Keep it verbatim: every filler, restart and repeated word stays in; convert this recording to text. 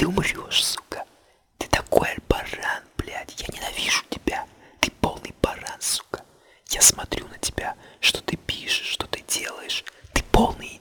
Ты умрешь, сука. Ты такой баран, блядь. Я ненавижу тебя. Ты полный баран, сука. Я смотрю на тебя, что ты пишешь, что ты делаешь. Ты полный